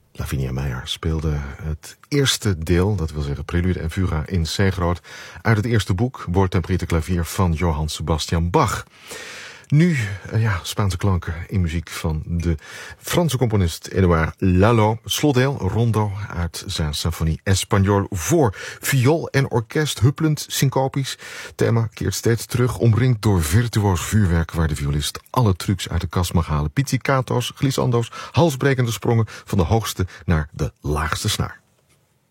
Lavinia Meijer speelde het eerste deel, dat wil zeggen Prelude en Fuga in C-groot, uit het eerste boek Woordtemperierter klavier van Johann Sebastian Bach. Nu, Spaanse klanken in muziek van de Franse componist Édouard Lalo. Slotdeel, rondo uit zijn symfonie Espagnol voor viool en orkest, huppelend, syncopisch. Thema keert steeds terug, omringd door virtuoos vuurwerk waar de violist alle trucs uit de kast mag halen. Pizzicato's, glissando's, halsbrekende sprongen van de hoogste naar de laagste snaar.